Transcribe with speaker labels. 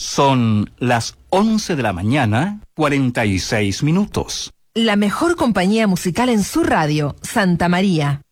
Speaker 1: Son las 11 de la mañana, 46 minutos.
Speaker 2: La mejor compañía musical en su radio, Santa María.